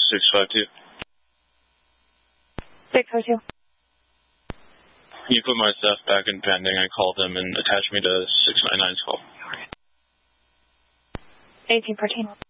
652. 652. You put my stuff back in pending. I called them and attached me to 699's call. 1814.